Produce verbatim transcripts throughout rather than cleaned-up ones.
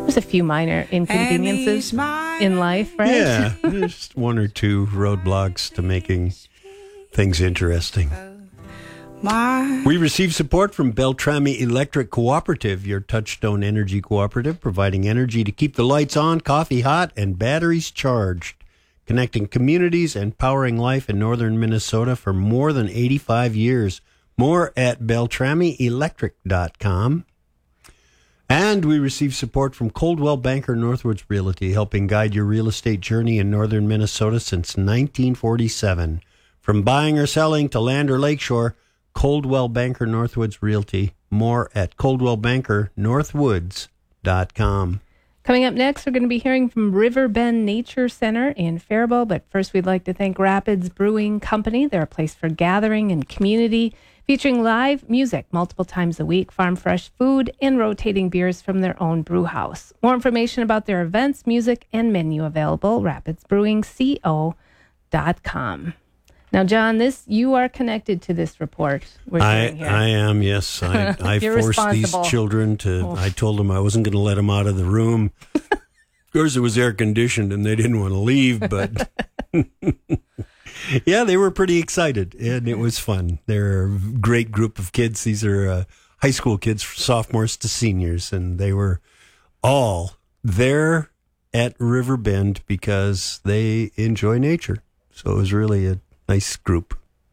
There's a few minor inconveniences in life, right? Yeah, just one or two roadblocks to making things interesting. We receive support from Beltrami Electric Cooperative, your touchstone energy cooperative, providing energy to keep the lights on, coffee hot, and batteries charged. Connecting communities and powering life in northern Minnesota for more than eighty-five years. More at beltrami electric dot com. And we receive support from Coldwell Banker Northwoods Realty, helping guide your real estate journey in northern Minnesota since nineteen forty-seven. From buying or selling to land or lakeshore, Coldwell Banker Northwoods Realty. More at coldwell banker northwoods dot com. Coming up next, we're going to be hearing from Riverbend Nature Center in Faribault. But first, we'd like to thank Rapids Brewing Company. They're a place for gathering and community, featuring live music multiple times a week, farm fresh food, and rotating beers from their own brew house. More information about their events, music, and menu available, rapids brewing co dot com. Now, John, this you are connected to this report we're I, doing here. I am, yes. I, I forced these children to, oh. I told them I wasn't going to let them out of the room. Of course, it was air conditioned and they didn't want to leave, but yeah, they were pretty excited and it was fun. They're a great group of kids. These are uh, high school kids, sophomores to seniors, and they were all there at Riverbend because they enjoy nature. So it was really a nice group.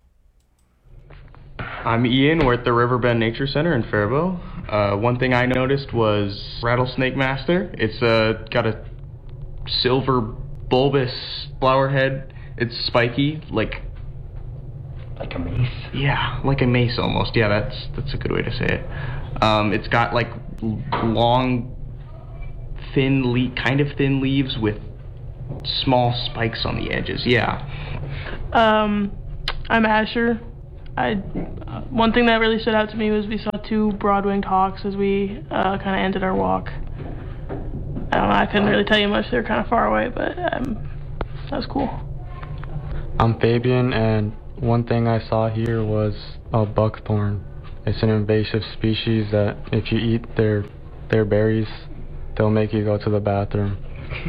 I'm Ian. We're at the Riverbend Nature Center in Faribault. Uh, one thing I noticed was Rattlesnake Master. It's uh, got a silver bulbous flower head. It's spiky, like like a mace. Yeah, like a mace almost. Yeah, that's that's a good way to say it. Um, it's got like long, thin le- kind of thin leaves with small spikes on the edges. Yeah. Um, I'm Asher. I uh, one thing that really stood out to me was we saw two broad-winged hawks as we uh, kind of ended our walk. I don't know, I couldn't really tell you much. They were kind of far away, but um, that was cool. I'm Fabian, and one thing I saw here was a buckthorn. It's an invasive species that if you eat their their berries, they'll make you go to the bathroom.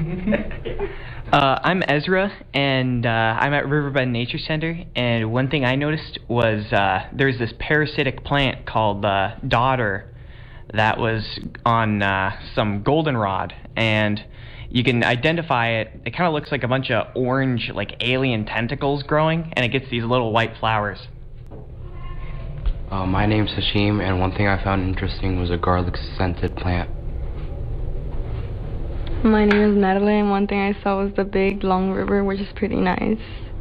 Uh, I'm Ezra, and uh, I'm at Riverbend Nature Center, and one thing I noticed was uh, there's this parasitic plant called uh, dodder that was on uh, some goldenrod, and you can identify it. It kind of looks like a bunch of orange, like alien tentacles growing, and it gets these little white flowers. Uh, my name's Hashim, and one thing I found interesting was a garlic-scented plant. My name is Natalie, and one thing I saw was the big, long river, which is pretty nice.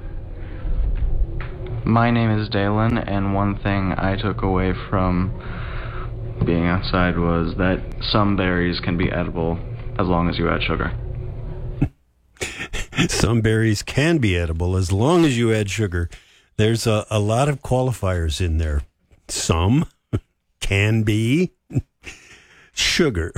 My name is Dalen, and one thing I took away from being outside was that some berries can be edible as long as you add sugar. Some berries can be edible as long as you add sugar. There's a, a lot of qualifiers in there. Some can be sugar.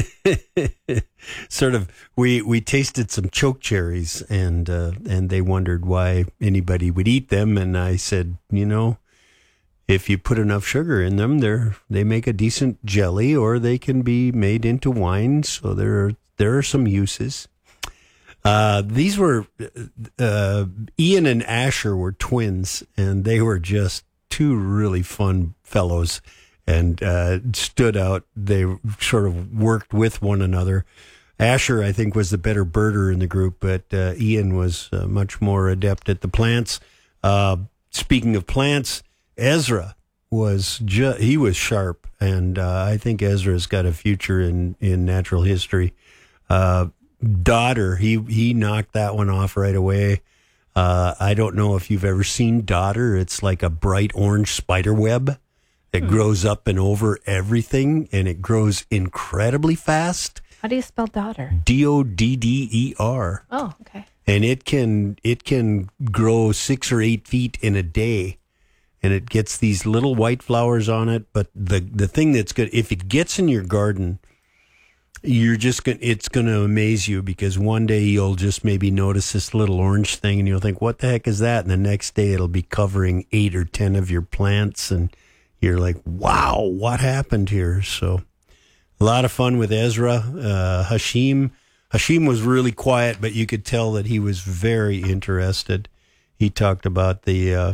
Sort of, we, we tasted some choke cherries, and uh, and they wondered why anybody would eat them. And I said, you know, if you put enough sugar in them, they're they make a decent jelly, or they can be made into wine. So there are there are some uses. Uh, these were uh, Ian and Asher were twins, and they were just two really fun fellows, and uh, stood out. They sort of worked with one another. Asher, I think, was the better birder in the group, but uh, Ian was uh, much more adept at the plants. Uh, speaking of plants, Ezra was ju- he was sharp, and uh, I think Ezra's got a future in, in natural history. Uh, Dodder, he he knocked that one off right away. Uh, I don't know if you've ever seen dodder. It's like a bright orange spider web that hmm. grows up and over everything, and it grows incredibly fast. How do you spell dodder? D O D D E R. Oh, okay. And it can it can grow six or eight feet in a day, and it gets these little white flowers on it. But the the thing that's good, if it gets in your garden, you're just going it's going to amaze you, because one day you'll just maybe notice this little orange thing, and you'll think, "What the heck is that?" And the next day it'll be covering eight or ten of your plants, and you're like, "Wow, what happened here?" So. A lot of fun with Ezra. Uh, Hashim. Hashim was really quiet, but you could tell that he was very interested. He talked about the uh,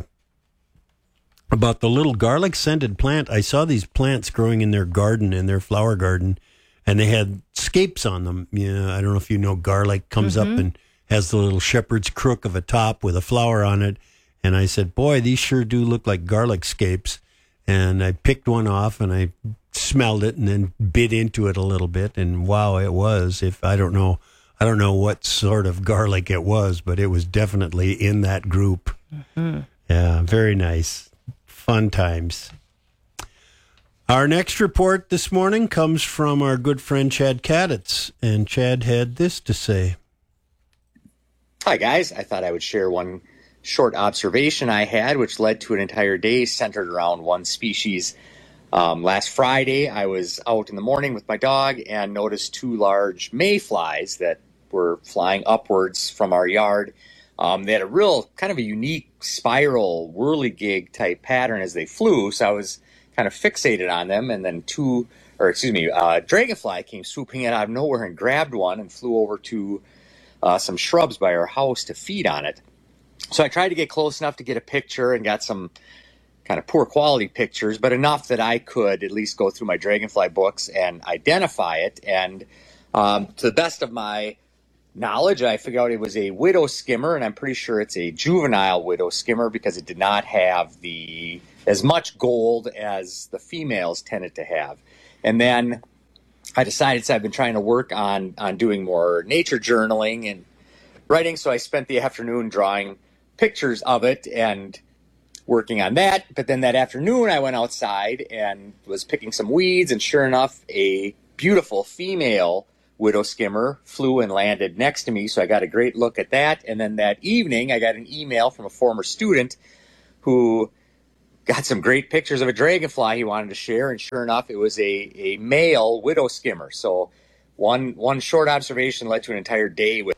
about the little garlic-scented plant. I saw these plants growing in their garden, in their flower garden, and they had scapes on them. You know, I don't know if you know, garlic comes mm-hmm. up and has the little shepherd's crook of a top with a flower on it. And I said, boy, these sure do look like garlic scapes. And I picked one off and I smelled it and then bit into it a little bit. And wow, it was, if I don't know, I don't know what sort of garlic it was, but it was definitely in that group. Mm-hmm. Yeah, very nice. Fun times. Our next report this morning comes from our good friend Chad Kaditz. And Chad had this to say. Hi, guys. I thought I would share one short observation I had, which led to an entire day centered around one species. Um, last Friday, I was out in the morning with my dog and noticed two large mayflies that were flying upwards from our yard. Um, they had a real kind of a unique spiral whirligig type pattern as they flew, so I was kind of fixated on them. And then two, or excuse me, uh, dragonfly came swooping in out of nowhere and grabbed one and flew over to uh, some shrubs by our house to feed on it. So I tried to get close enough to get a picture and got some kind of poor quality pictures, but enough that I could at least go through my dragonfly books and identify it. And um, to the best of my knowledge, I figured out it was a widow skimmer, and I'm pretty sure it's a juvenile widow skimmer because it did not have the as much gold as the females tended to have. And then I decided, so I've been trying to work on on doing more nature journaling and writing, so I spent the afternoon drawing pictures of it and working on that. But then that afternoon I went outside and was picking some weeds, and sure enough, a beautiful female widow skimmer flew and landed next to me, so I got a great look at that. And then that evening I got an email from a former student who got some great pictures of a dragonfly he wanted to share, and sure enough, it was a, a male widow skimmer. So one one short observation led to an entire day with.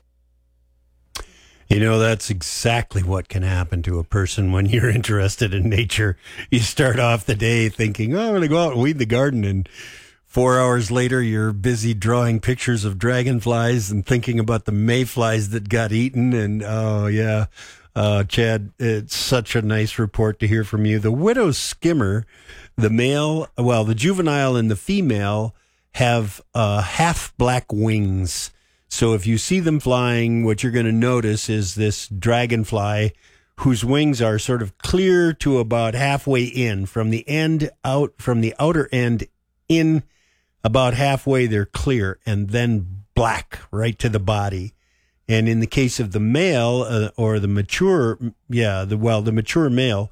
You know, that's exactly what can happen to a person when you're interested in nature. You start off the day thinking, oh, I'm going to go out and weed the garden, and four hours later, you're busy drawing pictures of dragonflies and thinking about the mayflies that got eaten. And, oh, yeah, uh, Chad, it's such a nice report to hear from you. The widow skimmer, the male, well, the juvenile and the female have uh, half black wings. So if you see them flying, what you're going to notice is this dragonfly whose wings are sort of clear to about halfway in, from the end out, from the outer end in. About halfway, they're clear, and then black right to the body. And in the case of the male uh, or the mature, yeah, the well, the mature male,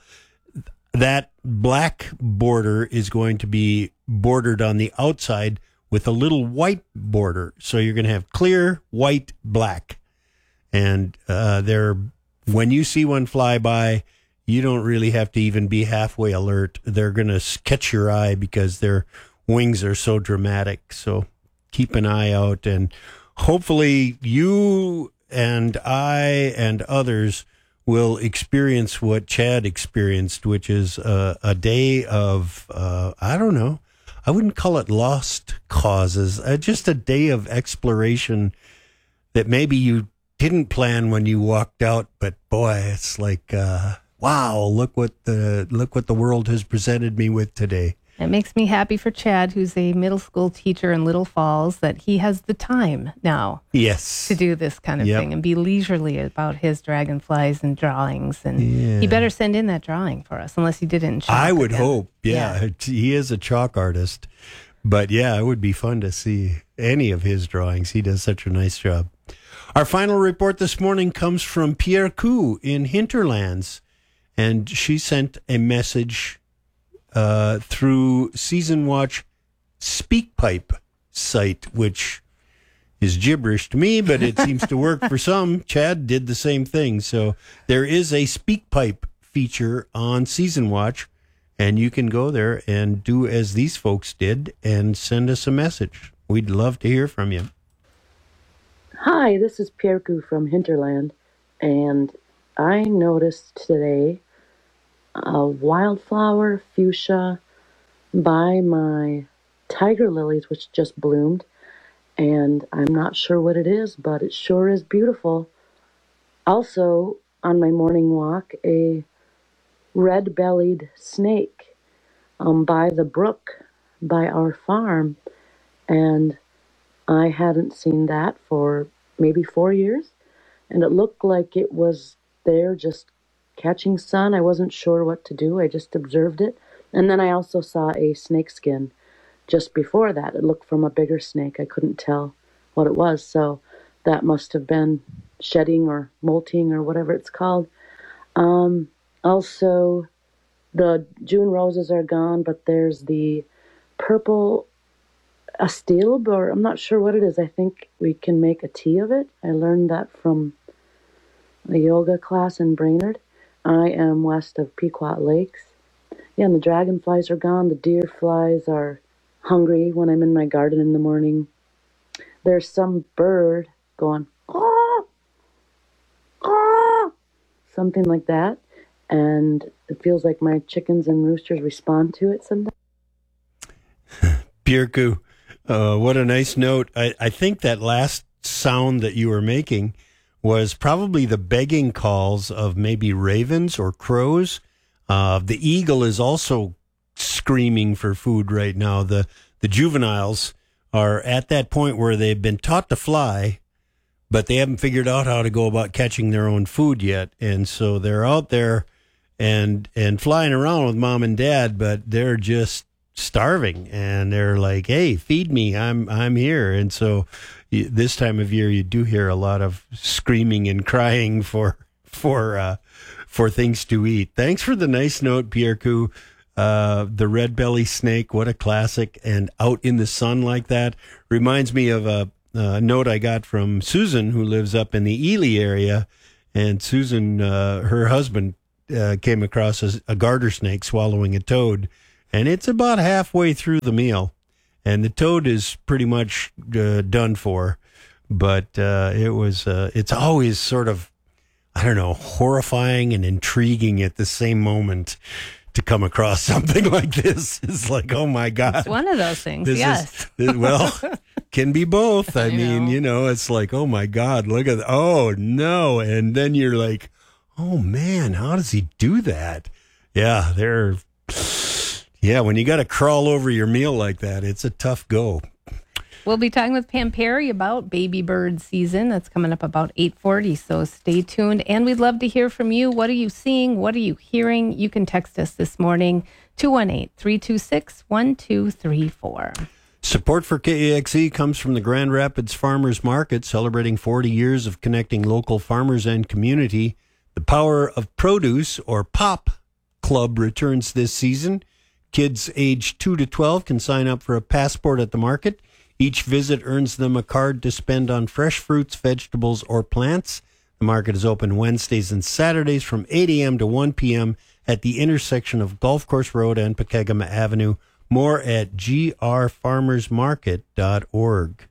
that black border is going to be bordered on the outside with a little white border. So you're going to have clear, white, black. And uh, they're, when you see one fly by, you don't really have to even be halfway alert. They're going to catch your eye because they're wings are so dramatic. So keep an eye out, and hopefully you and I and others will experience what Chad experienced, which is a, a day of, uh, I don't know, I wouldn't call it lost causes, uh, just a day of exploration that maybe you didn't plan when you walked out, but boy, it's like, uh, wow, look what the, look what the world has presented me with today. It makes me happy for Chad, who's a middle school teacher in Little Falls, that he has the time now yes. to do this kind of yep. thing and be leisurely about his dragonflies and drawings. And yeah. he better send in that drawing for us, unless he did it in chalk. I would again. hope, yeah. yeah. He is a chalk artist. But yeah, it would be fun to see any of his drawings. He does such a nice job. Our final report this morning comes from Pierre Coup in Hinterlands. And she sent a message Uh, through Season Watch SpeakPipe site, which is gibberish to me, but it seems to work for some. Chad did the same thing. So there is a SpeakPipe feature on Season Watch, and you can go there and do as these folks did and send us a message. We'd love to hear from you. Hi, this is Pierre Coup from Hinterland, and I noticed today a wildflower fuchsia by my tiger lilies, which just bloomed. And I'm not sure what it is, but it sure is beautiful. Also, on my morning walk, a red-bellied snake um, by the brook by our farm. And I hadn't seen that for maybe four years. And it looked like it was there just catching sun. I wasn't sure what to do. I just observed it. And then I also saw a snake skin just before that. It looked from a bigger snake. I couldn't tell what it was. So that must have been shedding or molting or whatever it's called. Um, also, the June roses are gone, but there's the purple astilbe, or I'm not sure what it is. I think we can make a tea of it. I learned that from a yoga class in Brainerd. I am west of Pequot Lakes. Yeah, and the dragonflies are gone. The deer flies are hungry when I'm in my garden in the morning. There's some bird going, ah, ah, something like that. And it feels like my chickens and roosters respond to it sometimes. Pirkku, uh, what a nice note. I, I think that last sound that you were making was probably the begging calls of maybe ravens or crows. Uh, the eagle is also screaming for food right now. The the juveniles are at that point where they've been taught to fly, but they haven't figured out how to go about catching their own food yet. And so they're out there and and flying around with mom and dad, but they're just starving, and they're like, hey, feed me, I'm I'm here. And so this time of year you do hear a lot of screaming and crying for for uh for things to eat. Thanks for the nice note, Pirkku. Uh, the red belly snake, what a classic. And out in the sun like that reminds me of a, a note I got from Susan, who lives up in the Ely area. And Susan, uh, her husband, uh, came across a, a garter snake swallowing a toad. And it's about halfway through the meal. And the toad is pretty much uh, done for. But uh, it was, uh, it's always sort of, I don't know, horrifying and intriguing at the same moment to come across something like this. It's like, oh my God. It's one of those things, this yes. Is, well, can be both. I, I mean, know. you know, it's like, oh my God, look at, oh no. And then you're like, oh man, how does he do that? Yeah, they're, yeah, when you got to crawl over your meal like that, it's a tough go. We'll be talking with Pam Perry about baby bird season. That's coming up about eight forty, so stay tuned. And we'd love to hear from you. What are you seeing? What are you hearing? You can text us this morning, two one eight, three two six, one two three four. Support for K A X E comes from the Grand Rapids Farmers Market, celebrating forty years of connecting local farmers and community. The Power of Produce, or POP Club, returns this season. Kids aged two to twelve can sign up for a passport at the market. Each visit earns them a card to spend on fresh fruits, vegetables, or plants. The market is open Wednesdays and Saturdays from eight a.m. to one p.m. at the intersection of Golf Course Road and Pekegama Avenue. More at g r farmers market dot org.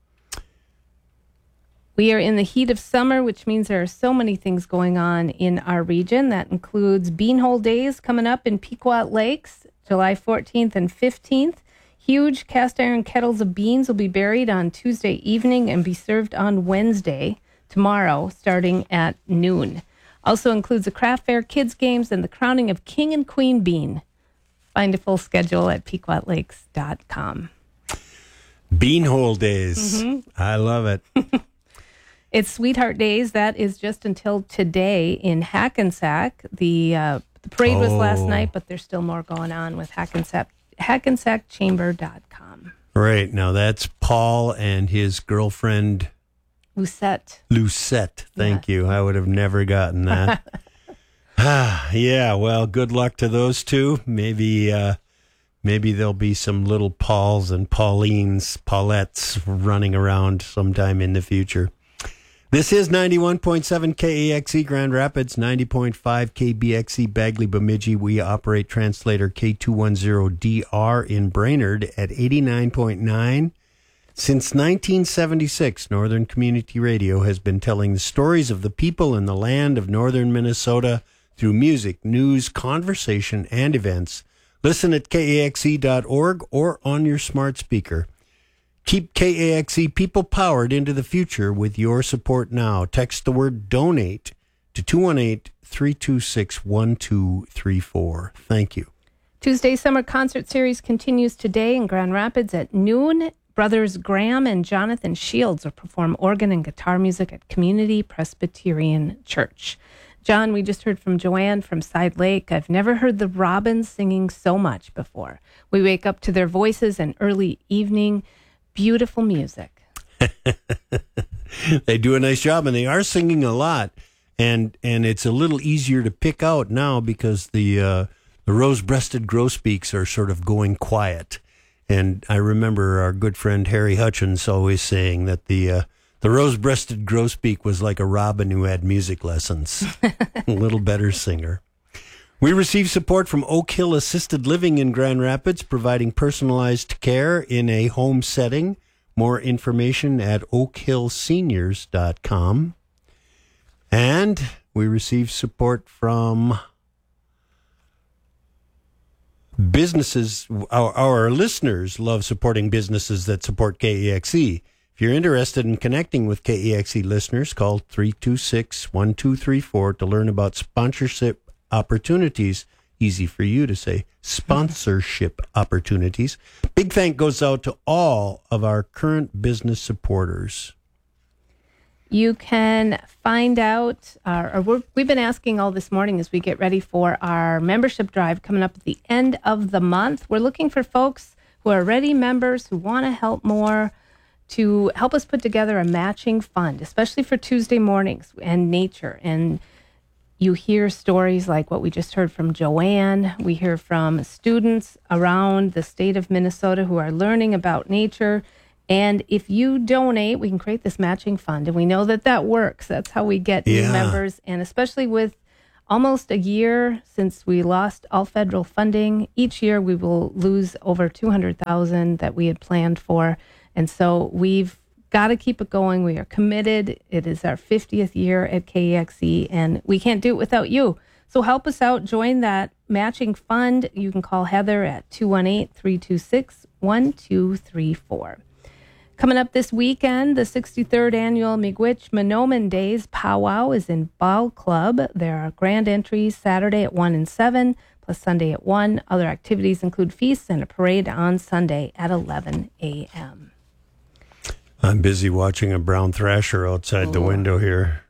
We are in the heat of summer, which means there are so many things going on in our region. That includes Beanhole Days coming up in Pequot Lakes, July fourteenth and fifteenth. Huge cast iron kettles of beans will be buried on Tuesday evening and be served on Wednesday, tomorrow, starting at noon. Also includes a craft fair, kids games, and the crowning of King and Queen Bean. Find a full schedule at pequot lakes dot com. Beanhole Days. Mm-hmm. I love it. It's Sweetheart Days. That is just until today in Hackensack. The uh, the parade was last Oh. night, but there's still more going on with Hackensack. hackensack chamber dot com. Right. Now that's Paul and his girlfriend, Lucette. Lucette. Thank you. I would have never gotten that. Ah, yeah. Well, good luck to those two. Maybe, uh, maybe there'll be some little Pauls and Paulines, Paulettes running around sometime in the future. This is ninety-one point seven K A X E Grand Rapids, ninety point five K B X E Bagley Bemidji. We operate translator K two ten D R in Brainerd at eighty-nine point nine. Since nineteen seventy-six, Northern Community Radio has been telling the stories of the people in the land of northern Minnesota through music, news, conversation, and events. Listen at K A X E dot org or on your smart speaker. Keep K A X E people powered into the future with your support now. Text the word donate to two one eight, three two six, one two three four. Thank you. Tuesday Summer Concert Series continues today in Grand Rapids at noon. Brothers Graham and Jonathan Shields will perform organ and guitar music at Community Presbyterian Church. John, we just heard from Joanne from Side Lake. I've never heard the robins singing so much before. We wake up to their voices in early evening. Beautiful music. They do a nice job, and they are singing a lot. And and it's a little easier to pick out now because the uh, the rose-breasted grosbeaks are sort of going quiet. And I remember our good friend Harry Hutchins always saying that the uh, the rose-breasted grosbeak was like a robin who had music lessons. A little better singer. We receive support from Oak Hill Assisted Living in Grand Rapids, providing personalized care in a home setting. More information at oak hill seniors dot com. And we receive support from businesses. Our, our listeners love supporting businesses that support K E X E. If you're interested in connecting with K E X E listeners, call three two six, one two three four to learn about sponsorship opportunities. Easy for you to say, sponsorship opportunities. Big thank goes out to all of our current business supporters. You can find out, uh, or we're, we've been asking all this morning as we get ready for our membership drive coming up at the end of the month. We're looking for folks who are already members, who want to help more, to help us put together a matching fund, especially for Tuesday mornings and nature. And you hear stories like what we just heard from Joanne. We hear from students around the state of Minnesota who are learning about nature. And if you donate, we can create this matching fund. And we know that that works. That's how we get Yeah. new members. And especially with almost a year since we lost all federal funding, each year we will lose over two hundred thousand dollars that we had planned for. And so we've got to keep it going. We are committed. It is our fiftieth year at K E X E, and we can't do it without you. So help us out. Join that matching fund. You can call Heather at two one eight, three two six, one two three four. Coming up this weekend, the sixty-third annual Miigwech Mahnomen Days Powwow is in Ball Club. There are grand entries Saturday at one and seven, plus Sunday at one. Other activities include feasts and a parade on Sunday at eleven a.m. I'm busy watching a brown thrasher outside the window here.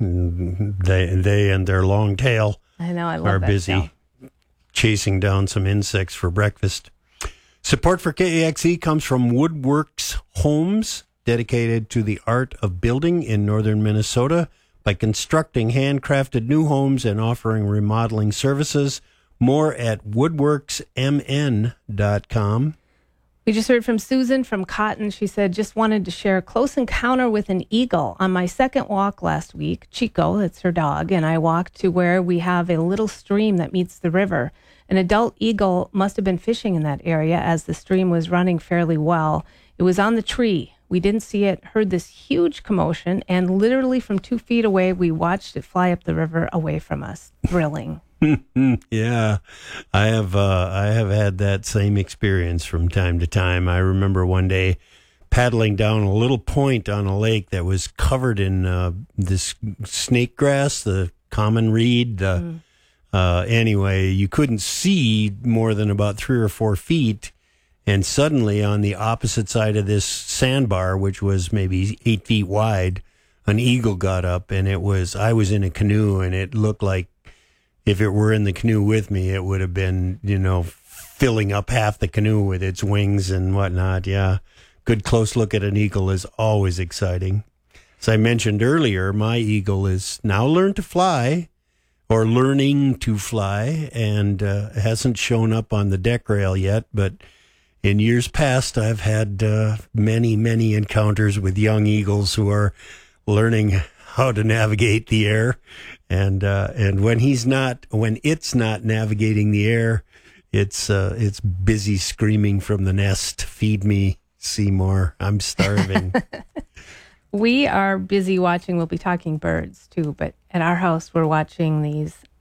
They they and their long tail I know, I love are that busy tail. chasing down some insects for breakfast. Support for K A X E comes from Woodworks Homes, dedicated to the art of building in northern Minnesota by constructing handcrafted new homes and offering remodeling services. More at woodworks m n dot com. We just heard from Susan from Cotton. She said, just wanted to share a close encounter with an eagle. On my second walk last week, Chico, that's her dog, and I walked to where we have a little stream that meets the river. An adult eagle must have been fishing in that area as the stream was running fairly well. It was on the tree. We didn't see it, heard this huge commotion, and literally from two feet away, we watched it fly up the river away from us. Thrilling. Yeah, I have uh, I have had that same experience from time to time. I remember one day paddling down a little point on a lake that was covered in uh, this snake grass, the common reed. Uh, mm. uh, anyway, you couldn't see more than about three or four feet. And suddenly on the opposite side of this sandbar, which was maybe eight feet wide, an eagle got up, and it was, I was in a canoe, and it looked like if it were in the canoe with me, it would have been, you know, filling up half the canoe with its wings and whatnot. Yeah. Good close look at an eagle is always exciting. As I mentioned earlier, my eagle is now learned to fly, or learning to fly, and uh, hasn't shown up on the deck rail yet, but in years past, I've had uh, many, many encounters with young eagles who are learning how to navigate the air. And uh, and when he's not, when it's not navigating the air, it's uh, it's busy screaming from the nest, "Feed me, Seymour, I'm starving." We are busy watching, we'll be talking birds too, but at our house we're watching these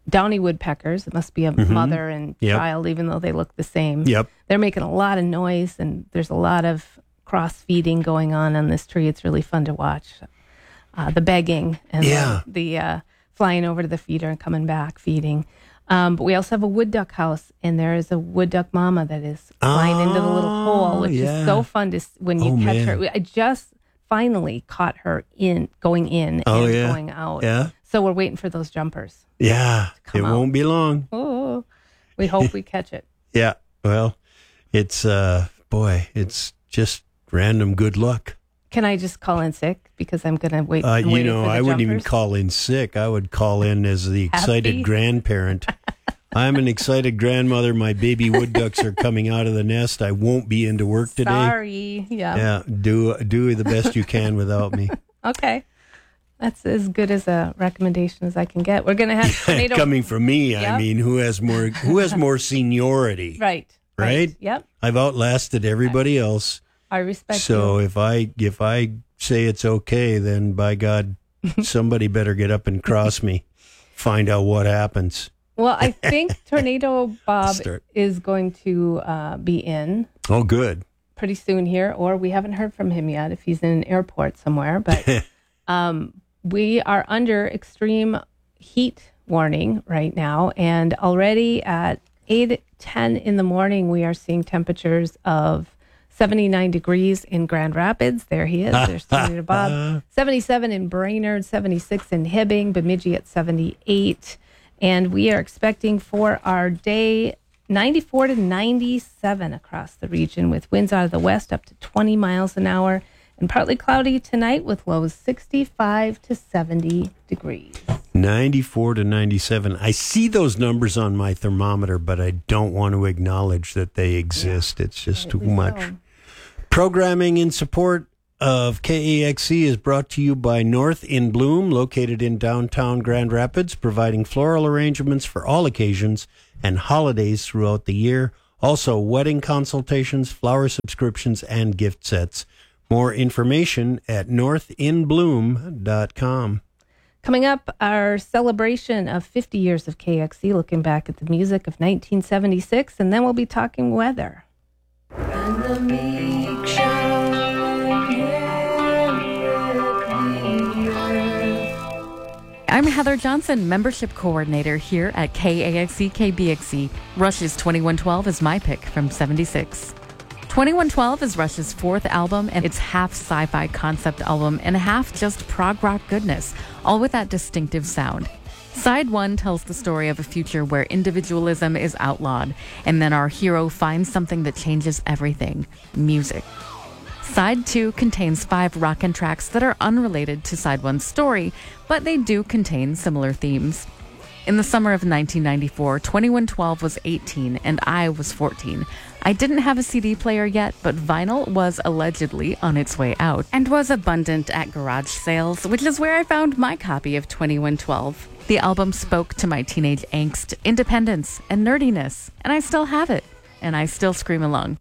downy woodpeckers. It must be a Mhm. mother and Yep. child, even though they look the same. Yep. They're making a lot of noise, and there's a lot of cross feeding going on on this tree. It's really fun to watch. Uh, the begging and Yeah. the, the uh, flying over to the feeder and coming back feeding. Um, but we also have a wood duck house, and there is a wood duck mama that is flying into the little hole, which yeah. is so fun to s- when you Oh, catch man. her. I just finally caught her in going in Oh, and yeah. going out. Yeah. So we're waiting for those jumpers. Yeah. It come out. won't be long. Oh, we hope we catch it. Yeah. Well, it's, uh, boy, it's just random good luck. Can I just call in sick because I'm going to wait? Uh, I'm you waiting know, for the I wouldn't even jumpers? call in sick. I would call in as the excited Happy? grandparent. I'm an excited grandmother. My baby wood ducks are coming out of the nest. I won't be into work today. Sorry. Yeah. Yeah. Do do the best you can without me. Okay. That's as good as a recommendation as I can get. We're going to have tornado. Coming from me, I Yep. mean, who has more who has more seniority? Right. Right? Yep. I've outlasted everybody else. I respect So you. if I if I say it's okay, then by God, somebody better get up and cross me. Find out what happens. Well, I think Tornado Bob Start. is going to uh, be in Oh, good. pretty soon here, or we haven't heard from him yet if he's in an airport somewhere. But um, we are under extreme heat warning right now, and already at eight ten in the morning, we are seeing temperatures of seventy-nine degrees in Grand Rapids. There he is. There's Tornado Bob. seventy-seven in Brainerd, seventy-six in Hibbing, Bemidji at seventy-eight. And we are expecting for our day ninety-four to ninety-seven across the region with winds out of the west up to twenty miles an hour, and partly cloudy tonight with lows sixty-five to seventy degrees. ninety-four to ninety-seven. I see those numbers on my thermometer, but I don't want to acknowledge that they exist. It's just too much. So, Programming in support of K A X C is brought to you by North in Bloom, located in downtown Grand Rapids, providing floral arrangements for all occasions and holidays throughout the year. Also, wedding consultations, flower subscriptions, and gift sets. More information at north in bloom dot com. Coming up, our celebration of fifty years of K X C, looking back at the music of nineteen seventy-six, and then we'll be talking weather. And the meek shall I'm Heather Johnson, Membership Coordinator here at K A X C K B X C. Rush's twenty-one twelve is my pick from seventy-six. twenty-one twelve is Rush's fourth album, and it's half sci-fi concept album and half just prog rock goodness, all with that distinctive sound. Side one tells the story of a future where individualism is outlawed, and then our hero finds something that changes everything: music. Side two contains five rockin' tracks that are unrelated to Side one's story, but they do contain similar themes. In the summer of nineteen ninety-four, twenty-one twelve was eighteen and I was fourteen. I didn't have a C D player yet, but vinyl was allegedly on its way out and was abundant at garage sales, which is where I found my copy of twenty-one twelve. The album spoke to my teenage angst, independence, and nerdiness, and I still have it, and I still scream along.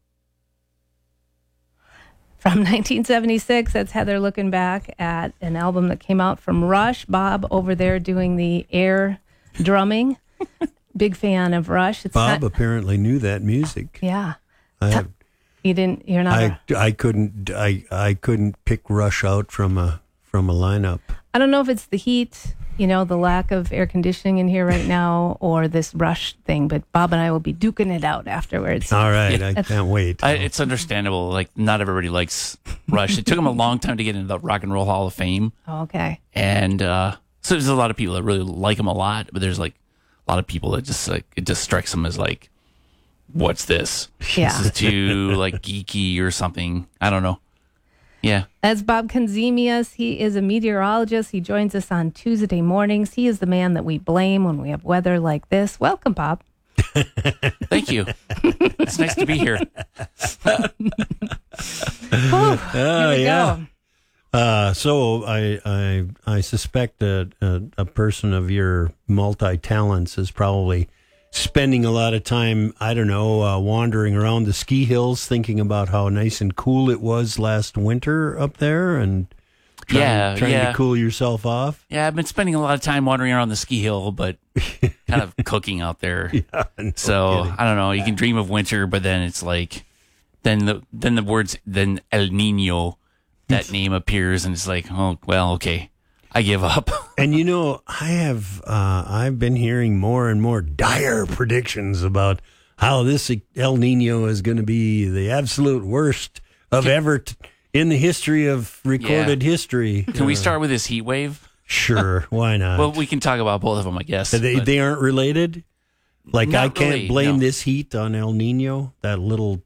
From nineteen seventy-six, that's Heather looking back at an album that came out from Rush. Bob over there doing the air drumming. Big fan of Rush. It's Bob not, apparently knew that music. yeah. I have, You didn't, you're not, I, a, I couldn't I I couldn't pick Rush out from a from a lineup. I don't know if it's the heat, you know, the lack of air conditioning in here right now, or this Rush thing, but Bob and I will be duking it out afterwards. All right, Yeah. I can't wait. I, it's understandable. Like, not everybody likes Rush. It took them a long time to get into the Rock and Roll Hall of Fame. Oh, okay. And uh, so there's a lot of people that really like them a lot, but there's like a lot of people that just like, it just strikes them as like, what's this? Yeah. This is too like geeky or something. I don't know. Yeah. That's Bob Konzemius. He is a meteorologist. He joins us on Tuesday mornings. He is the man that we blame when we have weather like this. Welcome, Bob. Thank you. It's nice to be here. Whew, here we yeah. go. Uh, so I I I suspect a, a a person of your multi talents is probably spending a lot of time, I don't know, uh, wandering around the ski hills, thinking about how nice and cool it was last winter up there, and trying, Yeah, trying yeah. to cool yourself off. Yeah, I've been spending a lot of time wandering around the ski hill, but kind of cooking out there. Yeah, no so kidding. I don't know. You can dream of winter, but then it's like, then the then the words then El Nino, that name appears, and it's like, oh well, okay, I give up. And you know, I have uh, I've been hearing more and more dire predictions about how this El Nino is going to be the absolute worst of ever t- in the history of recorded Yeah. history. Can we Uh, start with this heat wave? Sure, why not? Well, we can talk about both of them, I guess. they but- they aren't related. Like Not I can't really, blame no. this heat on El Nino, that little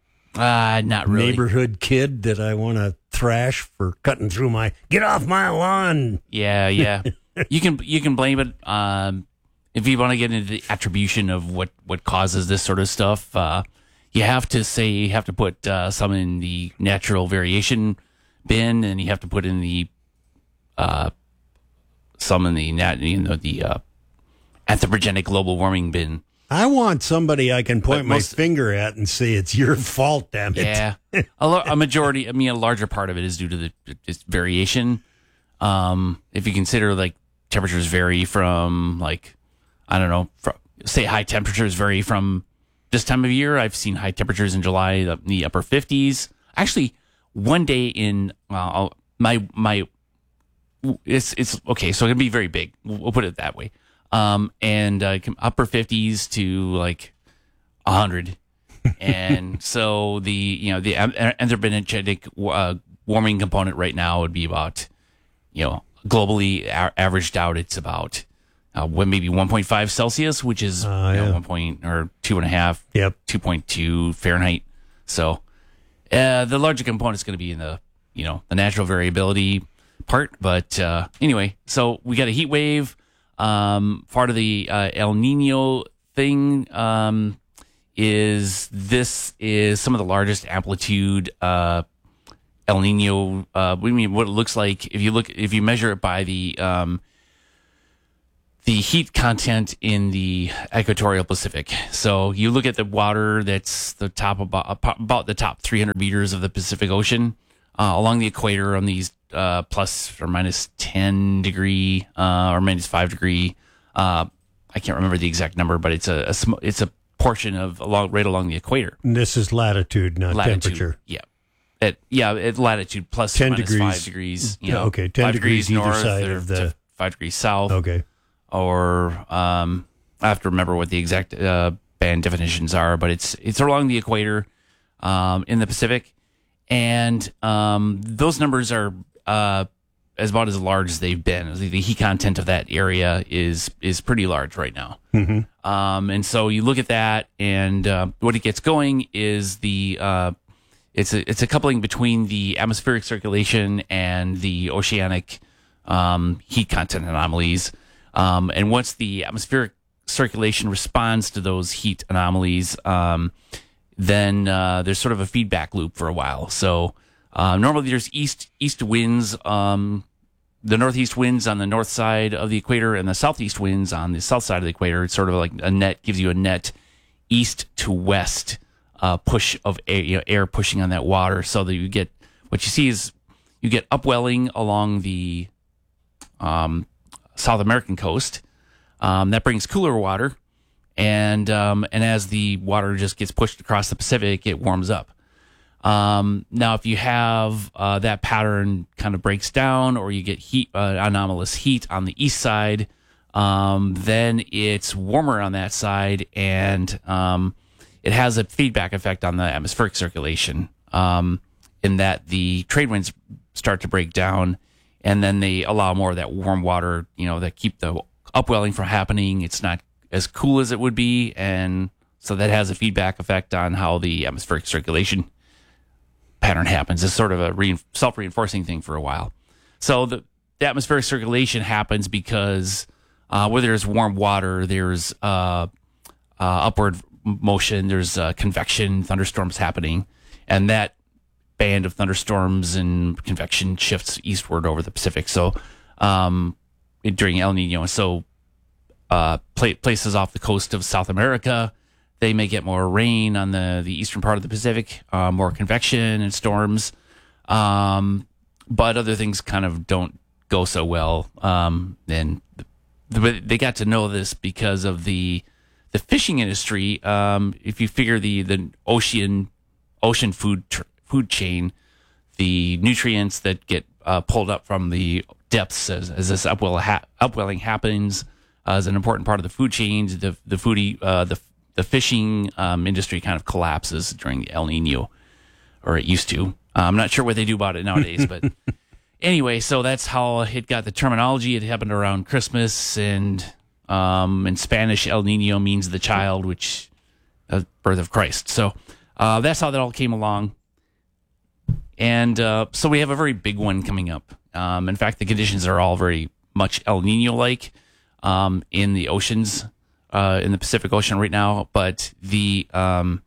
Uh, not really. neighborhood kid that I want to thrash for cutting through my get off my lawn. Yeah, yeah. you can you can blame it um, if you want to get into the attribution of what, what causes this sort of stuff. Uh, you have to say you have to put uh, some in the natural variation bin, and you have to put in the uh, some in the nat you know the uh, anthropogenic global warming bin. I want somebody I can point But my most- finger at and say it's your fault. Damn it! Yeah, a, lo- a majority. I mean, a larger part of it is due to the just variation. Um, if you consider like temperatures vary from like I don't know, fr say high temperatures vary from this time of year. I've seen high temperatures in July up in the upper fifties. Actually, one day in uh, my my it's it's okay. So it can be very big. We'll, we'll put it that way. Um, and uh, upper fifties to like a hundred. And so the you know the anthropogenic uh, warming component right now would be about you know globally a- averaged out it's about uh, what maybe one point five Celsius, which is Uh, you know, yeah. one point or two and a half, Yep. two point two Fahrenheit. So uh, the larger component is going to be in the you know the natural variability part. But uh, anyway, so we got a heat wave. Um, part of the uh, El Nino thing um, is this is some of the largest amplitude uh, El Nino. Uh, we mean what it looks like if you look if you measure it by the um, the heat content in the equatorial Pacific. So you look at the water that's the top about about the top three hundred meters of the Pacific Ocean uh, along the equator on these. Uh, plus or minus ten degree uh, or minus five degree. Uh, I can't remember the exact number, but it's a, a sm- it's a portion of along right along the equator. And this is latitude, not Latitude, temperature. yeah. At yeah, at latitude plus ten or minus degrees. five degrees. You Yeah, know, okay, ten five degrees either north side or of the- to five degrees south. Okay. Or um, I have to remember what the exact uh, band definitions are, but it's it's along the equator um, in the Pacific, and um, those numbers are. Uh, as about as large as they've been. The the heat content of that area is is pretty large right now. Mhm. Um, and so you look at that, and uh, what it gets going is the uh, it's a it's a coupling between the atmospheric circulation and the oceanic um, heat content anomalies. Um, and once the atmospheric circulation responds to those heat anomalies, um, then uh, there's sort of a feedback loop for a while. So. Uh, normally there's east east winds, um, the northeast winds on the north side of the equator and the southeast winds on the south side of the equator. It's sort of like a net, gives you a net east to west uh, push of air, you know, air pushing on that water, so that you get, what you see is you get upwelling along the um, South American coast. Um, that brings cooler water, and um, and as the water just gets pushed across the Pacific, it warms up. Um, now, if you have uh, that pattern kind of breaks down, or you get heat, uh, anomalous heat on the east side, um, then it's warmer on that side, and um, it has a feedback effect on the atmospheric circulation. Um, in that the trade winds start to break down, and then they allow more of that warm water, you know, that keep the upwelling from happening. It's not as cool as it would be, and so that has a feedback effect on how the atmospheric circulation pattern happens. It's sort of a rein- self-reinforcing thing for a while. So the, the atmospheric circulation happens because uh, where there's warm water, there's uh, uh, upward motion, there's uh, convection, thunderstorms happening, and that band of thunderstorms and convection shifts eastward over the Pacific. So um, it, during El Nino, so uh, pla- places off the coast of South America, they may get more rain on the, the eastern part of the Pacific, uh, more convection and storms. Um, but other things kind of don't go so well. Um, and the, they got to know this because of the the fishing industry. Um, if you figure the the ocean ocean food tr- food chain, the nutrients that get uh, pulled up from the depths as, as this upwell ha- upwelling happens uh, is an important part of the food chain. The the foodie uh, the the fishing um, industry kind of collapses during the El Nino, or it used to. Uh, I'm not sure what they do about it nowadays, but anyway, so that's how it got the terminology. It happened around Christmas, and um, in Spanish, El Nino means the child, which uh, birth of Christ. So uh, that's how that all came along. And uh, so we have a very big one coming up. Um, in fact, the conditions are all very much El Nino-like um, in the oceans, uh, in the Pacific Ocean right now. But the um,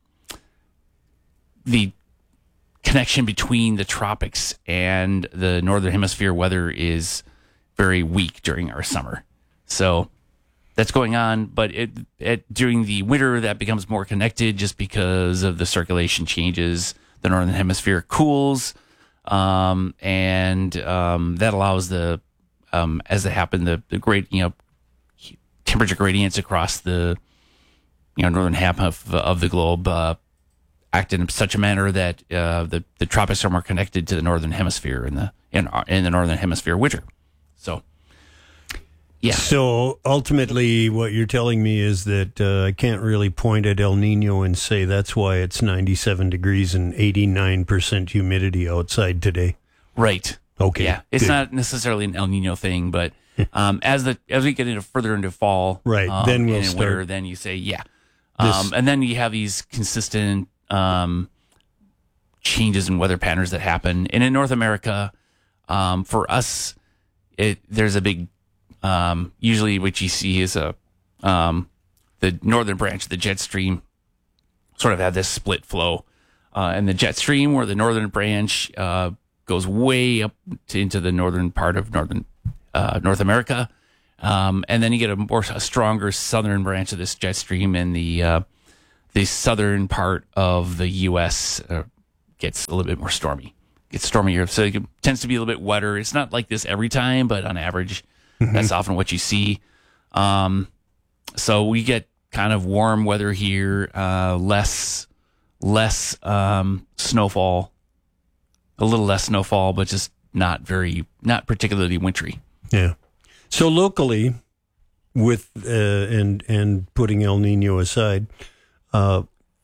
the connection between the tropics and the northern hemisphere weather is very weak during our summer. So that's going on, but it, it during the winter that becomes more connected just because of the circulation changes. The northern hemisphere cools, um, and um, that allows the um, as it happened the the great you know temperature gradients across the you know northern half of, of the globe uh, act in such a manner that uh, the the tropics are more connected to the northern hemisphere in the in, in the northern hemisphere winter. So, yeah. So ultimately, what you're telling me is that uh, I can't really point at El Nino and say that's why it's ninety-seven degrees and eighty-nine percent humidity outside today. Right. Okay. Yeah. It's good. not necessarily an El Nino thing, but um, as the as we get into further into fall, right, um, then we'll and in start. winter, then you say yeah, This- um, and then you have these consistent um, changes in weather patterns that happen. And in North America, um, for us, it there's a big um, usually what you see is a um, the northern branch of the jet stream sort of have this split flow, uh, and the jet stream where the northern branch uh, goes way up to, into the northern part of northern uh, North America, um, and then you get a more a stronger southern branch of this jet stream, and the uh, the southern part of the U S uh, gets a little bit more stormy. Gets stormier, so it tends to be a little bit wetter. It's not like this every time, but on average, mm-hmm. that's often what you see. Um, so we get kind of warm weather here, uh, less less um, snowfall, a little less snowfall, but just not very, not particularly wintry. Yeah. So locally, with uh, and and putting El Nino aside, uh,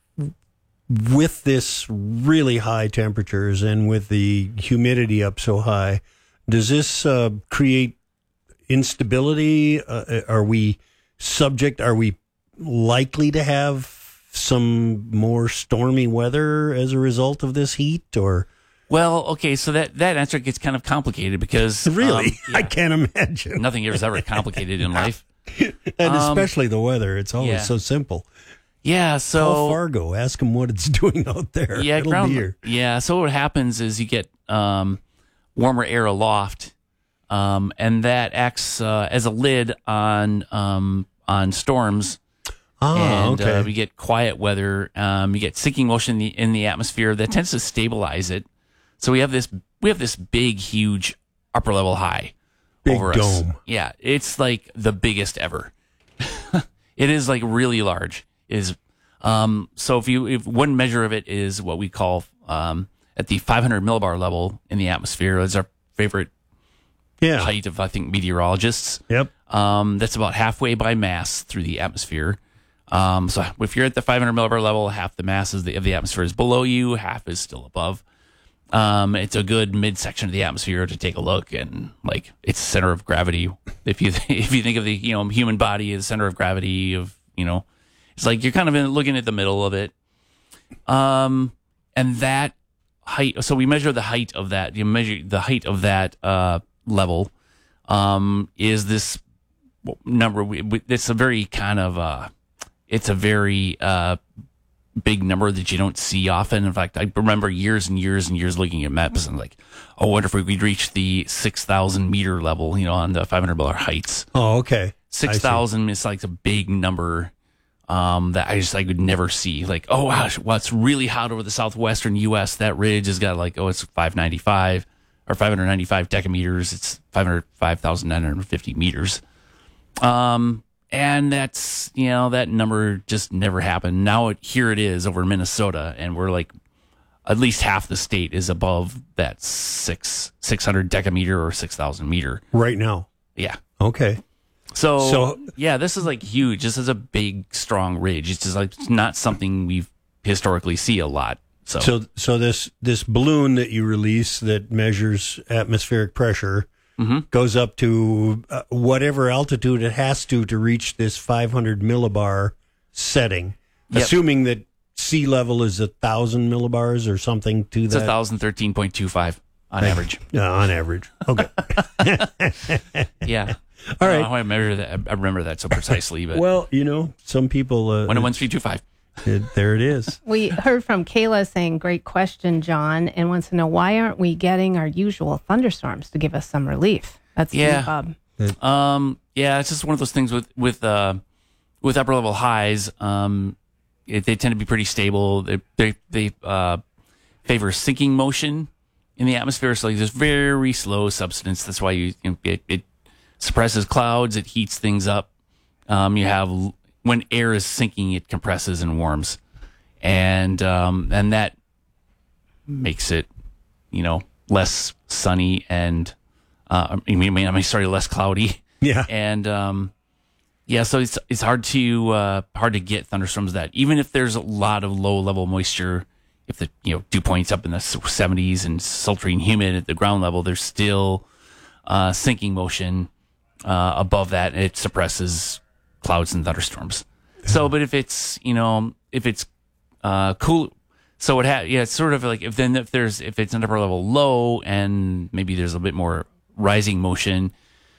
with this really high temperatures and with the humidity up so high, does this uh, create instability? Uh, are we subject? Are we likely to have some more stormy weather as a result of this heat, or? Well, okay, so that, that answer gets kind of complicated because really, um, yeah, I can't imagine. Nothing is ever complicated in life, and um, especially the weather. It's always yeah. so simple. Yeah, so call Fargo, ask them what it's doing out there. Yeah, It'll ground, be here. Yeah, so what happens is you get um, warmer air aloft, um, and that acts uh, as a lid on um, on storms. Ah, and okay. uh, we get quiet weather. Um, you get sinking motion in the, in the atmosphere that tends to stabilize it. So we have this we have this big, huge upper level high Big over dome. us. Yeah, it's like the biggest ever. It is like really large. Is um, so if you if one measure of it is what we call um, at the five hundred millibar level in the atmosphere. Is our favorite yeah. height of I think meteorologists. Yep. Um, that's about halfway by mass through the atmosphere. Um, so if you're at the five hundred millibar level, half the mass of the, of the atmosphere is below you, half is still above. Um, it's a good midsection of the atmosphere to take a look, and like it's center of gravity. If you if you think of the you know human body as center of gravity of you know, it's like you're kind of in, looking at the middle of it. Um, and that height. So we measure the height of that. You measure the height of that uh, level. Um, is this number? It's a very kind of uh, it's a very uh. big number that you don't see often. In fact, I remember years and years and years looking at maps and like, oh, I wonder if we could reach the six thousand meter level, you know, on the five hundred millibar heights. Oh, okay. six thousand is like a big number um, that I just, I could never see. Like, oh, wow, well, it's really hot over the southwestern U S. That ridge has got like, oh, it's five ninety-five or five hundred ninety-five decameters. It's five hundred five thousand nine hundred fifty meters. Um, and that's, you know, that number just never happened. Now it, here it is over in Minnesota, and we're like, at least half the state is above that six, 600 decameter or six thousand meter. Right now. Yeah. Okay. So, So- yeah, this is like huge. This is a big, strong ridge. It's just like, it's not something we historically see a lot. So, So, so this this balloon that you release that measures atmospheric pressure Mhm. goes up to uh, whatever altitude it has to to reach this five hundred millibar setting, Yep. assuming that sea level is a thousand millibars or something to it's that. one thousand thirteen point two five on average. Yeah, on average. Okay. Yeah. All I right. don't know how I measure that. I remember that so precisely, but Well, you know, some people. Uh, one oh one three two five. it, there it is. We heard from Kayla saying, great question, John, and wants to know why aren't we getting our usual thunderstorms to give us some relief? That's Yeah. Bob. Um, yeah, it's just one of those things with with uh, with upper level highs. Um, it, they tend to be pretty stable. They they, they uh, favor sinking motion in the atmosphere. So like, there's very slow substance. That's why you, you know, it, it suppresses clouds. It heats things up. Um, you have when air is sinking, it compresses and warms, and um, and that makes it, you know, less sunny and uh, I mean, I mean, sorry, less cloudy. Yeah. And um, yeah, so it's it's hard to uh, hard to get thunderstorms that even if there's a lot of low level moisture, if the you know dew points up in the seventies and sultry and humid at the ground level, there's still uh, sinking motion uh, above that, and it suppresses clouds and thunderstorms. So, but if it's you know if it's uh, cool. So it ha- yeah, it's sort of like if then if there's if it's an upper level low and maybe there's a bit more rising motion,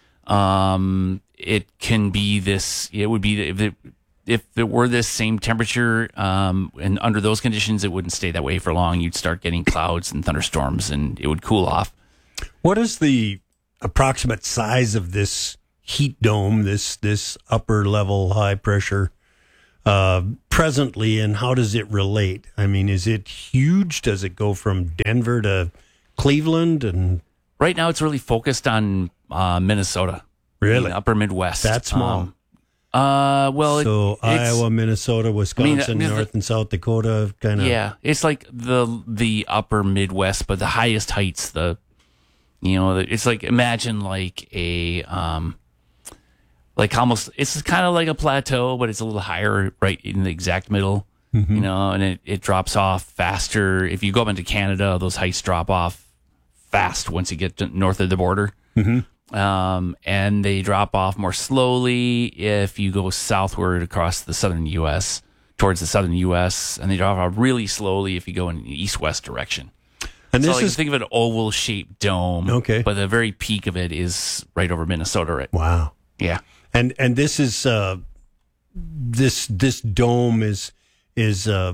um, it can be this. It would be if it if it were this same temperature, um, and under those conditions, it wouldn't stay that way for long. You'd start getting clouds and thunderstorms, and it would cool off. What is the approximate size of this heat dome? This this upper level high pressure. Uh, presently, and how does it relate? I mean, is it huge? Does it go from Denver to Cleveland? And right now, it's really focused on uh, Minnesota, really the upper Midwest. That small. Um, uh, well, so it, it's, Iowa, Minnesota, Wisconsin, I mean, North the, and South Dakota, kind of. Yeah, it's like the the upper Midwest, but the highest heights. The you know, it's like imagine like a um. Like almost, it's kind of like a plateau, but it's a little higher right in the exact middle, mm-hmm. you know, and it, it drops off faster. If you go up into Canada, those heights drop off fast once you get to north of the border. Mm-hmm. Um, and they drop off more slowly if you go southward across the southern U S, towards the southern U S, and they drop off really slowly if you go in the east-west direction. And so this like, is think of an oval-shaped dome, okay, but the very peak of it is right over Minnesota. Right? Wow. Yeah. And and this is uh, this this dome is is uh,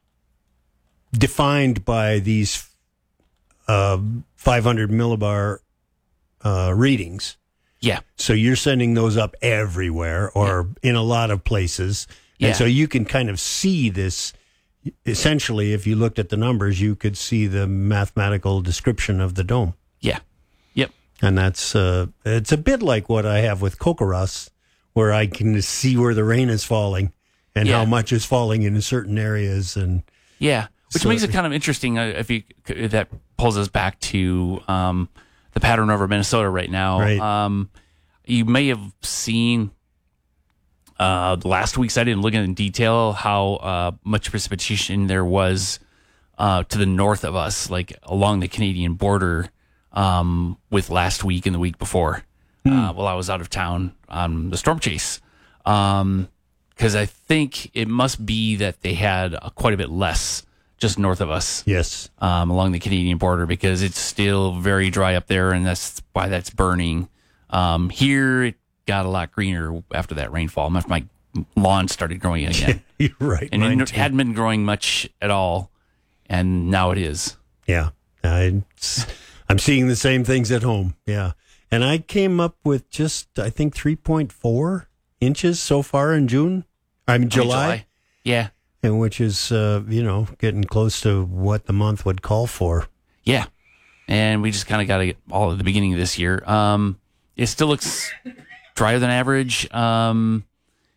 defined by these uh, five hundred millibar uh, readings. Yeah. So you're sending those up everywhere, or yeah. in a lot of places, and yeah. so you can kind of see this. Essentially, if you looked at the numbers, you could see the mathematical description of the dome. Yeah. Yep. And that's uh, it's a bit like what I have with Kokoros, where I can see where the rain is falling and yeah. how much is falling in certain areas, and yeah, which so, makes it kind of interesting. Uh, if you if that pulls us back to um, the pattern over Minnesota right now, right. Um, you may have seen uh, the last week's. I didn't look in detail how uh, much precipitation there was uh, to the north of us, like along the Canadian border. Um, with last week and the week before, hmm. uh, while I was out of town on the storm chase. Um, cause I think it must be that they had uh, quite a bit less just north of us. Yes. Um, along the Canadian border, because it's still very dry up there, and that's why that's burning. Um, here it got a lot greener after that rainfall, after my lawn started growing again. You're right. And it too. hadn't been growing much at all. And now it is. Yeah. I, I'm seeing the same things at home. Yeah. And I came up with just, I think, three point four inches so far in June. I mean, July. July. Yeah. And which is, uh, you know, getting close to what the month would call for. Yeah. And we just kind of got to get all at the beginning of this year. Um, it still looks, drier than average. Um,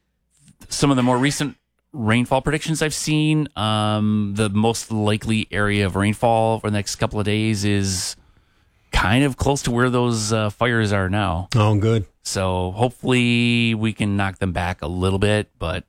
some of the more recent rainfall predictions I've seen, um, the most likely area of rainfall for the next couple of days is kind of close to where those uh, fires are now. Oh, good. So hopefully we can knock them back a little bit. But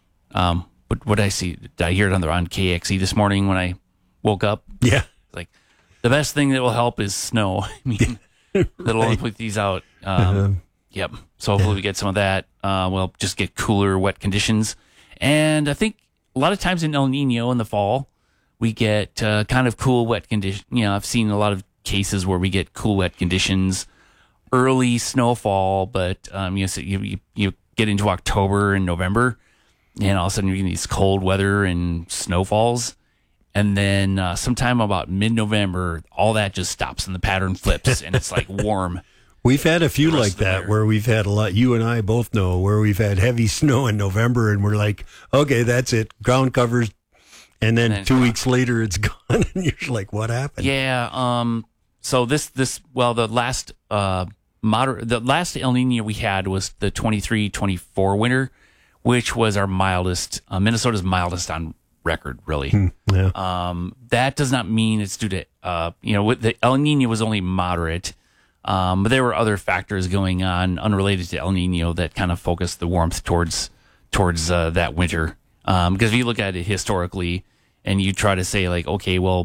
um, what what I see, did I hear it on the on K X E this morning when I woke up? Yeah, like the best thing that will help is snow. I mean, that'll only put these out. Um, Uh-huh. Yep. So hopefully Yeah. we get some of that. Uh, we'll just get cooler, wet conditions. And I think a lot of times in El Nino in the fall, we get uh, kind of cool, wet conditions. You know, I've seen a lot of cases where we get cool, wet conditions, early snowfall, but um, you, know, so you, you you get into October and November, and all of a sudden you're getting these cold weather and snowfalls. And then uh, sometime about mid-November, all that just stops and the pattern flips, and it's like warm. We've had a few The rest like of the that year. where we've had a lot, you and I both know, where we've had heavy snow in November and we're like, okay, that's it. Ground covers. And then And then two gone. weeks later, it's gone. And you're like, what happened? Yeah. Um. So this this well the last uh moderate the last El Nino we had was the twenty-three twenty-four winter, which was our mildest. Uh, Minnesota's mildest on record, really. Hmm, yeah. Um. That does not mean it's due to uh you know with the El Nino was only moderate. Um, but there were other factors going on unrelated to El Nino that kind of focused the warmth towards towards uh, that winter. Um, because if you look at it historically and you try to say like, okay, well,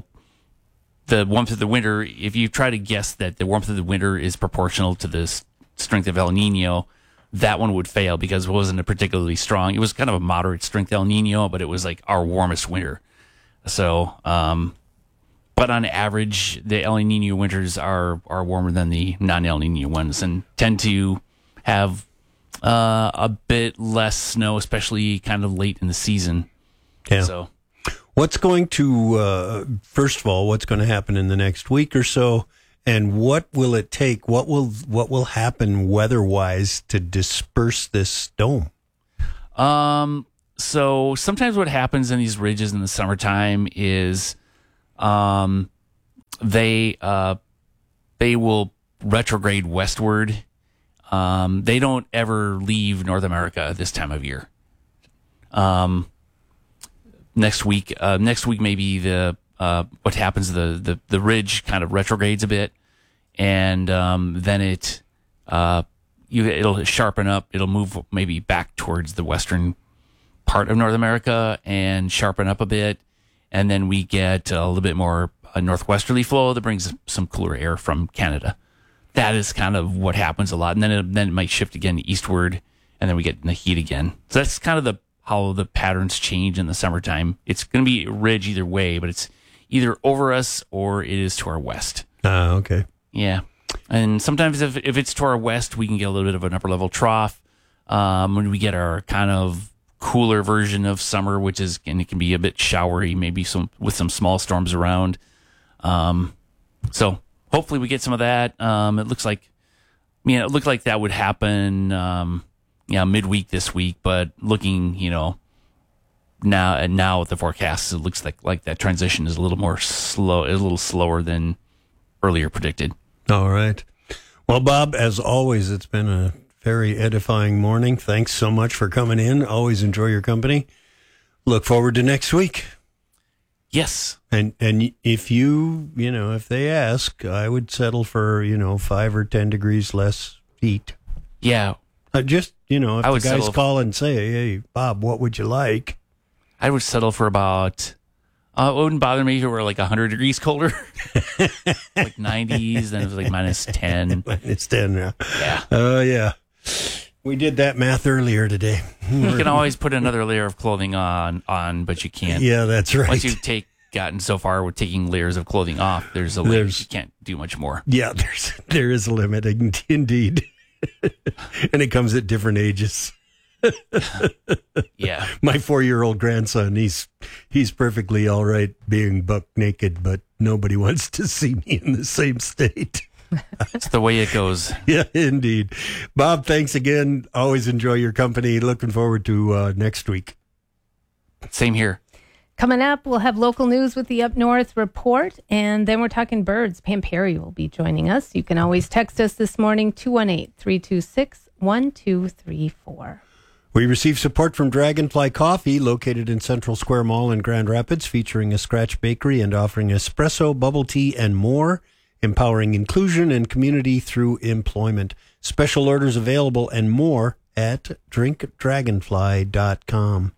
the warmth of the winter, if you try to guess that the warmth of the winter is proportional to the s- strength of El Nino, that one would fail because it wasn't a particularly strong. It was kind of a moderate strength El Nino, but it was like our warmest winter. So, um, but on average, the El Nino winters are, are warmer than the non-El Nino ones and tend to have uh, a bit less snow, especially kind of late in the season. Yeah. So, What's going to, uh, first of all, what's going to happen in the next week or so? And what will it take? What will what will happen weather-wise to disperse this storm? um, so sometimes what happens in these ridges in the summertime is um, they uh, they will retrograde westward. Um, they don't ever leave North America this time of year. Um, next week, uh, next week maybe the uh, what happens the, the the ridge kind of retrogrades a bit, and um, then it uh, you it'll sharpen up. It'll move maybe back towards the western part of North America and sharpen up a bit, and then we get a little bit more a northwesterly flow that brings some cooler air from Canada. That is kind of what happens a lot, and then it, then it might shift again eastward, and then we get in the heat again. So that's kind of the how the patterns change in the summertime. It's going to be a ridge either way, but it's either over us or it is to our west. Ah, okay. Yeah, and sometimes if if it's to our west, we can get a little bit of an upper level trough um, when we get our kind of cooler version of summer, which is and it can be a bit showery, maybe some with some small storms around. Um, so. Hopefully we get some of that. Um, it looks like, I mean, it looked like that would happen, um, yeah, midweek this week. But looking, you know, now and now with the forecast, it looks like like that transition is a little more slow, a little slower than earlier predicted. All right. Well, Bob, as always, it's been a very edifying morning. Thanks so much for coming in. Always enjoy your company. Look forward to next week. Yes. And and if you, you know, if they ask, I would settle for, you know, five or ten degrees less heat. Yeah. Uh, just, you know, if I the would guys settle- call and say, hey, Bob, what would you like? I would settle for about, uh, it wouldn't bother me if it were like one hundred degrees colder, like nineties, then it was like minus ten. Minus ten, yeah. Yeah. Oh, uh, yeah. We did that math earlier today. You can always put another layer of clothing on, on, but you can't. Yeah, that's right. Once you've take, gotten so far with taking layers of clothing off, there's a limit. There's- You can't do much more. Yeah, there's there is a limit, in- indeed. And it comes at different ages. Yeah. My four-year-old grandson, he's he's perfectly all right being buck naked, but nobody wants to see me in the same state. It's the way it goes. Yeah, indeed. Bob, thanks again. Always enjoy your company. Looking forward to uh, next week. Same here. Coming up, we'll have local news with the Up North report, and then we're talking birds. Pam Perry will be joining us. You can always text us this morning, two one eight, three two six, one two three four. We receive support from Dragonfly Coffee, located in Central Square Mall in Grand Rapids, featuring a scratch bakery and offering espresso, bubble tea, and more, empowering inclusion and community through employment. Special orders available and more at drink dragonfly dot com.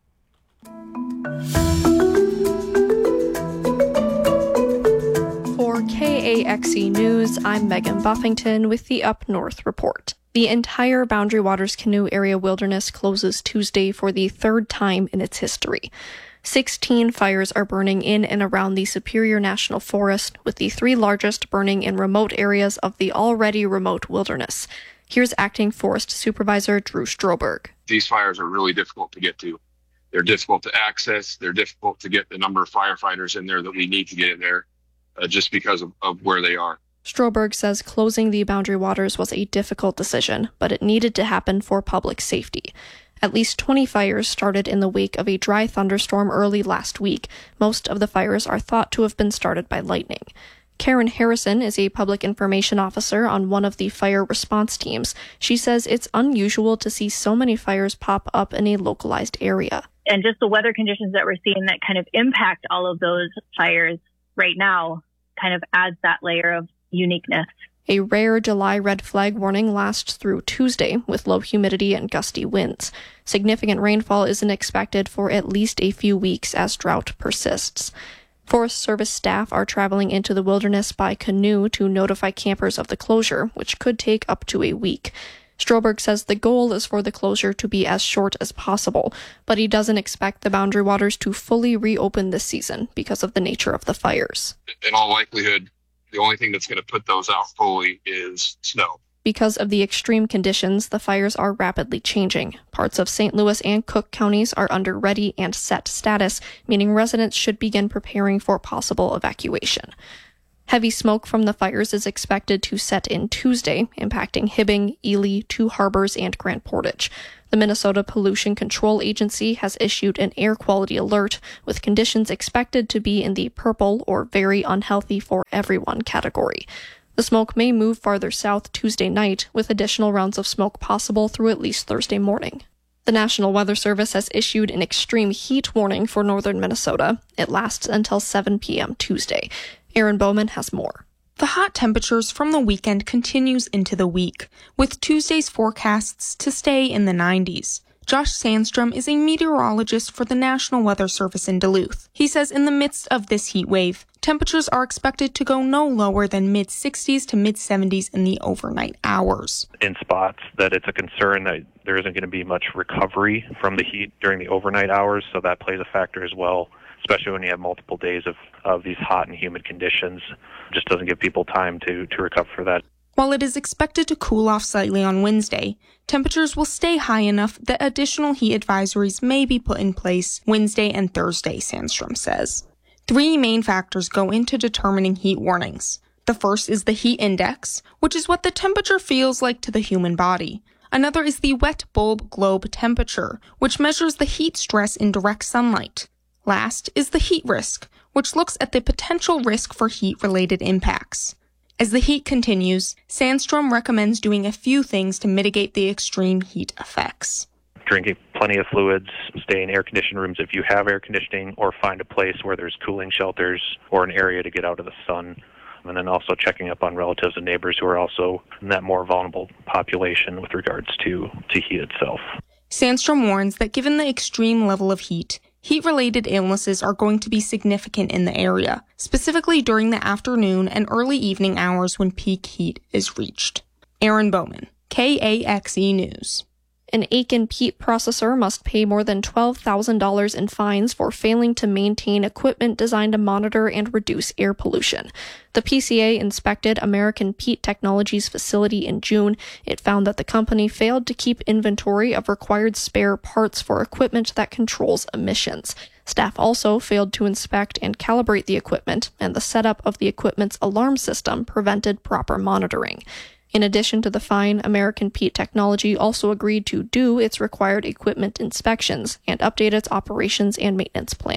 For K A X E News, I'm Megan Buffington with the Up North Report. The entire Boundary Waters Canoe Area Wilderness closes Tuesday for the third time in its history. Sixteen fires are burning in and around the Superior National Forest, with the three largest burning in remote areas of the already remote wilderness. Here's Acting Forest Supervisor Drew Stroberg. These fires are really difficult to get to. They're difficult to access. They're difficult to get the number of firefighters in there that we need to get in there uh, just because of, of where they are. Stroberg says closing the Boundary Waters was a difficult decision, but it needed to happen for public safety. At least twenty fires started in the wake of a dry thunderstorm early last week. Most of the fires are thought to have been started by lightning. Karen Harrison is a public information officer on one of the fire response teams. She says it's unusual to see so many fires pop up in a localized area. And just the weather conditions that we're seeing that kind of impact all of those fires right now kind of adds that layer of uniqueness. A rare July red flag warning lasts through Tuesday with low humidity and gusty winds. Significant rainfall isn't expected for at least a few weeks as drought persists. Forest Service staff are traveling into the wilderness by canoe to notify campers of the closure, which could take up to a week. Stroberg says the goal is for the closure to be as short as possible, but he doesn't expect the Boundary Waters to fully reopen this season because of the nature of the fires. In all likelihood, the only thing that's going to put those out fully is snow. Because of the extreme conditions, the fires are rapidly changing. Parts of Saint Louis and Cook counties are under ready and set status, meaning residents should begin preparing for possible evacuation. Heavy smoke from the fires is expected to set in Tuesday, impacting Hibbing, Ely, Two Harbors, and Grand Portage. The Minnesota Pollution Control Agency has issued an air quality alert, with conditions expected to be in the purple or very unhealthy for everyone category. The smoke may move farther south Tuesday night, with additional rounds of smoke possible through at least Thursday morning. The National Weather Service has issued an extreme heat warning for northern Minnesota. It lasts until seven p.m. Tuesday. Aaron Bowman has more. The hot temperatures from the weekend continues into the week, with Tuesday's forecasts to stay in the nineties. Josh Sandstrom is a meteorologist for the National Weather Service in Duluth. He says in the midst of this heat wave, temperatures are expected to go no lower than mid sixties to mid seventies in the overnight hours. In spots that it's a concern that there isn't going to be much recovery from the heat during the overnight hours, so that plays a factor as well, especially when you have multiple days of, of these hot and humid conditions. It just doesn't give people time to, to recover for that. While it is expected to cool off slightly on Wednesday, temperatures will stay high enough that additional heat advisories may be put in place Wednesday and Thursday, Sandstrom says. Three main factors go into determining heat warnings. The first is the heat index, which is what the temperature feels like to the human body. Another is the wet bulb globe temperature, which measures the heat stress in direct sunlight. Last is the heat risk, which looks at the potential risk for heat-related impacts. As the heat continues, Sandstrom recommends doing a few things to mitigate the extreme heat effects. Drinking plenty of fluids, stay in air-conditioned rooms if you have air conditioning, or find a place where there's cooling shelters or an area to get out of the sun. And then also checking up on relatives and neighbors who are also in that more vulnerable population with regards to, to heat itself. Sandstrom warns that given the extreme level of heat, heat-related illnesses are going to be significant in the area, specifically during the afternoon and early evening hours when peak heat is reached. Aaron Bowman, K A X E News. An Aiken peat processor must pay more than twelve thousand dollars in fines for failing to maintain equipment designed to monitor and reduce air pollution. The P C A inspected American Peat Technologies facility in June. It found that the company failed to keep inventory of required spare parts for equipment that controls emissions. Staff also failed to inspect and calibrate the equipment, and the setup of the equipment's alarm system prevented proper monitoring. In addition to the fine, American Peat Technology also agreed to do its required equipment inspections and update its operations and maintenance plan.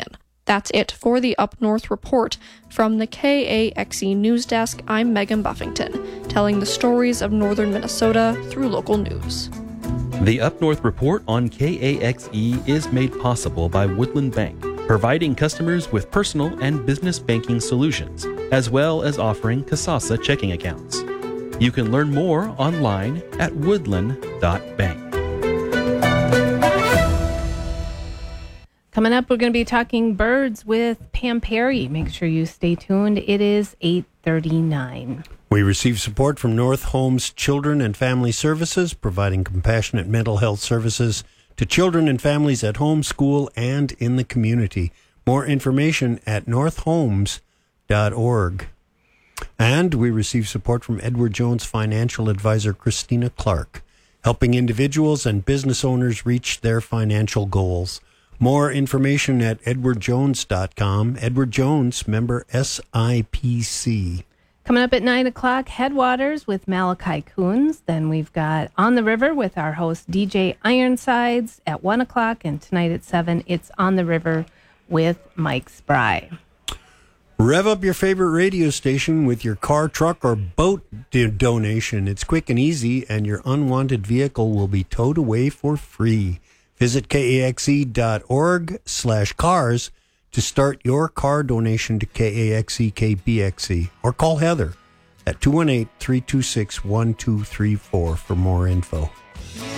That's it for the Up North Report. From the K A X E News Desk, I'm Megan Buffington, telling the stories of northern Minnesota through local news. The Up North Report on K A X E is made possible by Woodland Bank, providing customers with personal and business banking solutions, as well as offering Kasasa checking accounts. You can learn more online at woodland dot bank. Coming up, we're going to be talking birds with Pam Perry. Make sure you stay tuned. It is eight thirty-nine. We receive support from North Homes Children and Family Services, providing compassionate mental health services to children and families at home, school, and in the community. More information at north homes dot org. And we receive support from Edward Jones Financial Advisor Christina Clark, helping individuals and business owners reach their financial goals. More information at edward jones dot com. Edward Jones, member S I P C. Coming up at nine o'clock, Headwaters with Malachi Coons. Then we've got On the River with our host D J Ironsides at one o'clock. And tonight at seven, it's On the River with Mike Spry. Rev up your favorite radio station with your car, truck, or boat do- donation. It's quick and easy, and your unwanted vehicle will be towed away for free. Visit K A X E dot org slash cars to start your car donation to K A X E K B X E, or call Heather at two one eight, three two six, one two three four for more info.